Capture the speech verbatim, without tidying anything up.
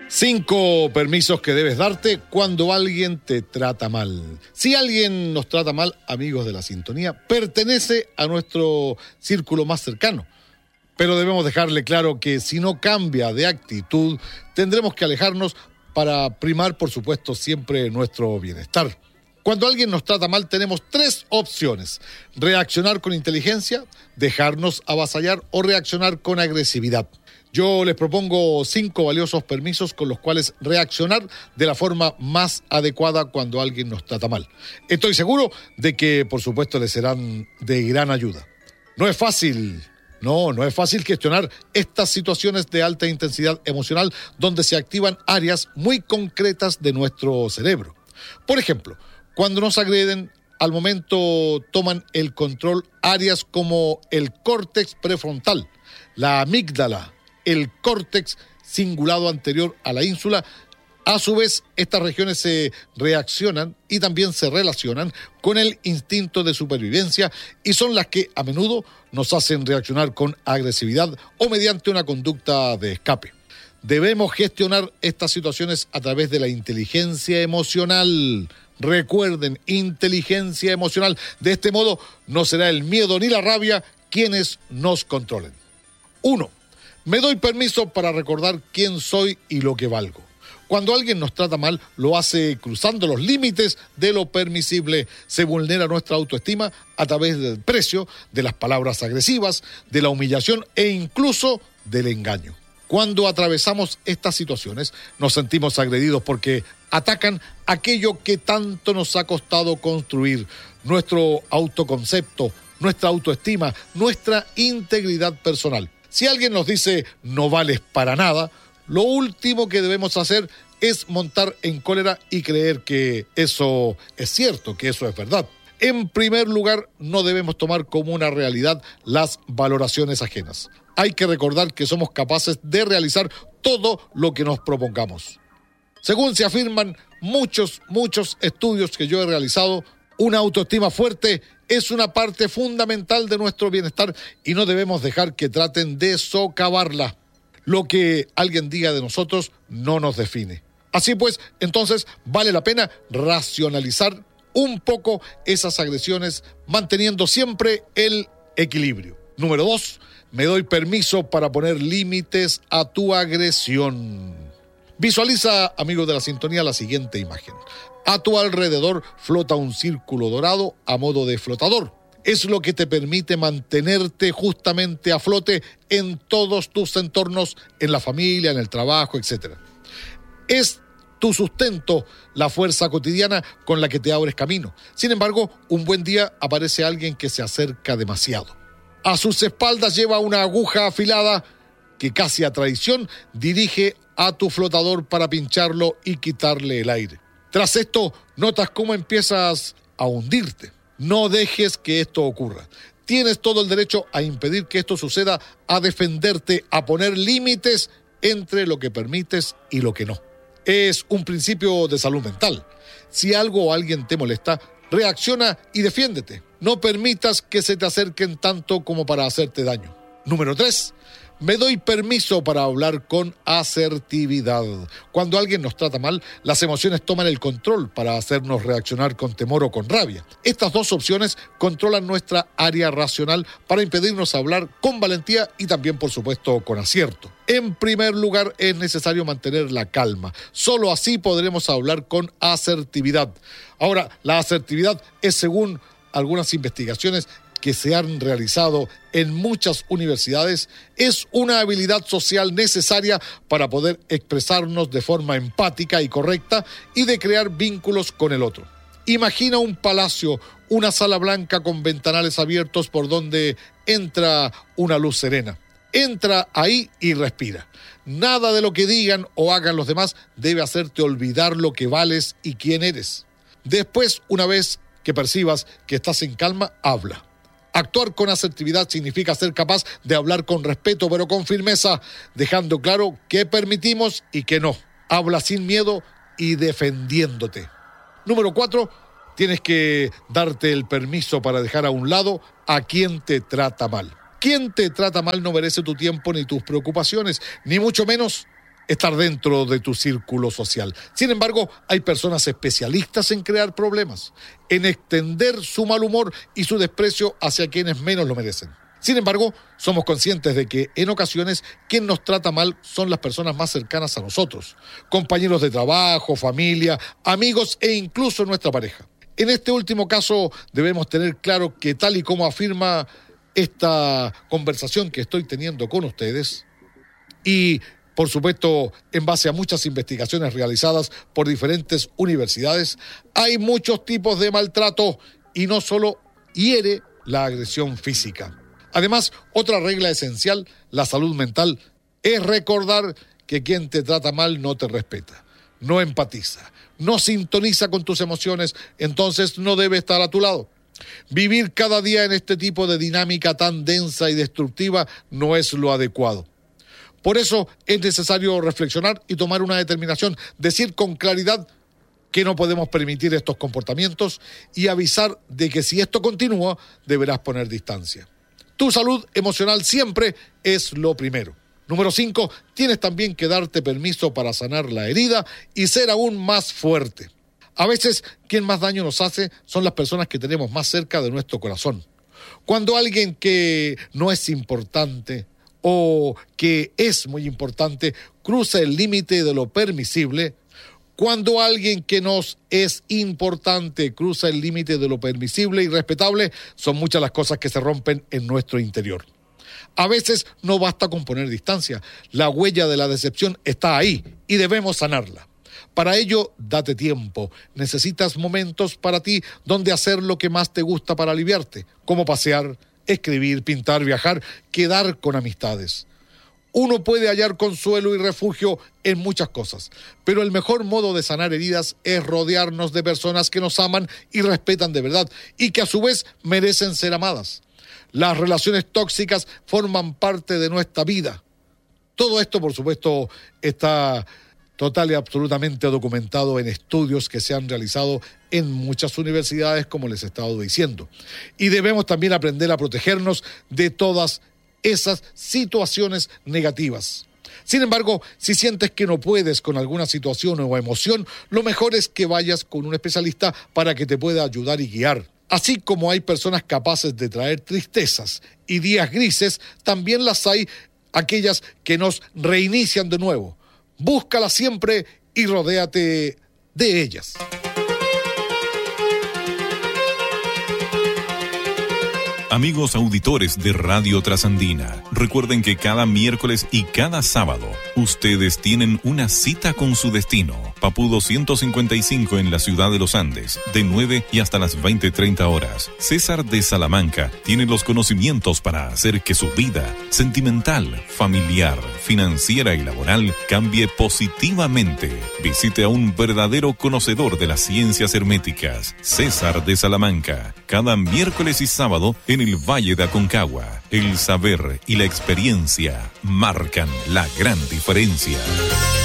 Cinco permisos que debes darte cuando alguien te trata mal. Si alguien nos trata mal, amigos de la sintonía, pertenece a nuestro círculo más cercano. Pero debemos dejarle claro que si no cambia de actitud, tendremos que alejarnos para primar, por supuesto, siempre nuestro bienestar. Cuando alguien nos trata mal, tenemos tres opciones: reaccionar con inteligencia, dejarnos avasallar o reaccionar con agresividad. Yo les propongo cinco valiosos permisos con los cuales reaccionar de la forma más adecuada cuando alguien nos trata mal. Estoy seguro de que, por supuesto, les serán de gran ayuda. No es fácil, no, no es fácil gestionar estas situaciones de alta intensidad emocional donde se activan áreas muy concretas de nuestro cerebro. Por ejemplo, cuando nos agreden, al momento toman el control áreas como el córtex prefrontal, la amígdala, el córtex cingulado anterior a la ínsula. A su vez, estas regiones se reaccionan y también se relacionan con el instinto de supervivencia y son las que a menudo nos hacen reaccionar con agresividad o mediante una conducta de escape. Debemos gestionar estas situaciones a través de la inteligencia emocional. Recuerden, inteligencia emocional. De este modo, no será el miedo ni la rabia quienes nos controlen. Uno. Me doy permiso para recordar quién soy y lo que valgo. Cuando alguien nos trata mal, lo hace cruzando los límites de lo permisible. Se vulnera nuestra autoestima a través del precio, de las palabras agresivas, de la humillación e incluso del engaño. Cuando atravesamos estas situaciones, nos sentimos agredidos porque atacan aquello que tanto nos ha costado construir: nuestro autoconcepto, nuestra autoestima, nuestra integridad personal. Si alguien nos dice no vales para nada, lo último que debemos hacer es montar en cólera y creer que eso es cierto, que eso es verdad. En primer lugar, no debemos tomar como una realidad las valoraciones ajenas. Hay que recordar que somos capaces de realizar todo lo que nos propongamos. Según se afirman muchos, muchos estudios que yo he realizado, una autoestima fuerte es una parte fundamental de nuestro bienestar y no debemos dejar que traten de socavarla. Lo que alguien diga de nosotros no nos define. Así pues, entonces vale la pena racionalizar un poco esas agresiones, manteniendo siempre el equilibrio. Número dos, me doy permiso para poner límites a tu agresión. Visualiza, amigos de la sintonía, la siguiente imagen. A tu alrededor flota un círculo dorado a modo de flotador. Es lo que te permite mantenerte justamente a flote en todos tus entornos, en la familia, en el trabajo, etcétera. Es tu sustento, la fuerza cotidiana con la que te abres camino. Sin embargo, un buen día aparece alguien que se acerca demasiado. A sus espaldas lleva una aguja afilada que casi a traición dirige a tu flotador para pincharlo y quitarle el aire. Tras esto, notas cómo empiezas a hundirte. No dejes que esto ocurra. Tienes todo el derecho a impedir que esto suceda, a defenderte, a poner límites entre lo que permites y lo que no. Es un principio de salud mental. Si algo o alguien te molesta, reacciona y defiéndete. No permitas que se te acerquen tanto como para hacerte daño. Número tres. Me doy permiso para hablar con asertividad. Cuando alguien nos trata mal, las emociones toman el control para hacernos reaccionar con temor o con rabia. Estas dos opciones controlan nuestra área racional para impedirnos hablar con valentía y también, por supuesto, con acierto. En primer lugar, es necesario mantener la calma. Solo así podremos hablar con asertividad. Ahora, la asertividad es, según algunas investigaciones que se han realizado en muchas universidades, es una habilidad social necesaria para poder expresarnos de forma empática y correcta y de crear vínculos con el otro. Imagina un palacio, una sala blanca con ventanales abiertos por donde entra una luz serena. Entra ahí y respira. Nada de lo que digan o hagan los demás debe hacerte olvidar lo que vales y quién eres. Después, una vez que percibas que estás en calma, habla. Actuar con asertividad significa ser capaz de hablar con respeto, pero con firmeza, dejando claro qué permitimos y qué no. Habla sin miedo y defendiéndote. Número cuatro, tienes que darte el permiso para dejar a un lado a quien te trata mal. Quien te trata mal no merece tu tiempo ni tus preocupaciones, ni mucho menos estar dentro de tu círculo social. Sin embargo, hay personas especialistas en crear problemas, en extender su mal humor y su desprecio hacia quienes menos lo merecen. Sin embargo, somos conscientes de que en ocasiones quien nos trata mal son las personas más cercanas a nosotros, compañeros de trabajo, familia, amigos e incluso nuestra pareja. En este último caso debemos tener claro que, tal y como afirma esta conversación que estoy teniendo con ustedes, y por supuesto en base a muchas investigaciones realizadas por diferentes universidades, hay muchos tipos de maltrato y no solo hiere la agresión física. Además, otra regla esencial, la salud mental, es recordar que quien te trata mal no te respeta, no empatiza, no sintoniza con tus emociones, entonces no debe estar a tu lado. Vivir cada día en este tipo de dinámica tan densa y destructiva no es lo adecuado. Por eso es necesario reflexionar y tomar una determinación, decir con claridad que no podemos permitir estos comportamientos y avisar de que si esto continúa, deberás poner distancia. Tu salud emocional siempre es lo primero. Número cinco, tienes también que darte permiso para sanar la herida y ser aún más fuerte. A veces, quien más daño nos hace son las personas que tenemos más cerca de nuestro corazón. Cuando alguien que no es importante o que es muy importante cruza el límite de lo permisible, cuando alguien que nos es importante cruza el límite de lo permisible y respetable, son muchas las cosas que se rompen en nuestro interior. A veces no basta con poner distancia, la huella de la decepción está ahí y debemos sanarla. Para ello, date tiempo. Necesitas momentos para ti donde hacer lo que más te gusta para aliviarte, como pasear, escribir, pintar, viajar, quedar con amistades. Uno puede hallar consuelo y refugio en muchas cosas, pero el mejor modo de sanar heridas es rodearnos de personas que nos aman y respetan de verdad y que a su vez merecen ser amadas. Las relaciones tóxicas forman parte de nuestra vida. Todo esto, por supuesto, está total y absolutamente documentado en estudios que se han realizado en muchas universidades, como les he estado diciendo. Y debemos también aprender a protegernos de todas esas situaciones negativas. Sin embargo, si sientes que no puedes con alguna situación o emoción, lo mejor es que vayas con un especialista para que te pueda ayudar y guiar. Así como hay personas capaces de traer tristezas y días grises, también las hay aquellas que nos reinician de nuevo. Búscalas siempre y rodéate de ellas. Amigos auditores de Radio Trasandina, recuerden que cada miércoles y cada sábado ustedes tienen una cita con su destino. Papudo ciento cincuenta y cinco en la ciudad de Los Andes, de nueve y hasta las veinte treinta horas. César de Salamanca tiene los conocimientos para hacer que su vida sentimental, familiar, financiera y laboral cambie positivamente. Visite a un verdadero conocedor de las ciencias herméticas, César de Salamanca, cada miércoles y sábado en el Valle de Aconcagua. El saber y la experiencia marcan la gran diferencia.